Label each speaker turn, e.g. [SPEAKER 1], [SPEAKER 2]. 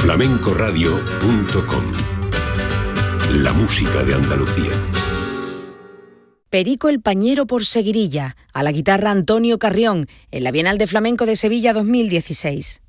[SPEAKER 1] flamencoradio.com. La música de Andalucía.
[SPEAKER 2] Perico el Pañero por Seguirilla, a la guitarra Antonio Carrión, en la Bienal de Flamenco de Sevilla 2016.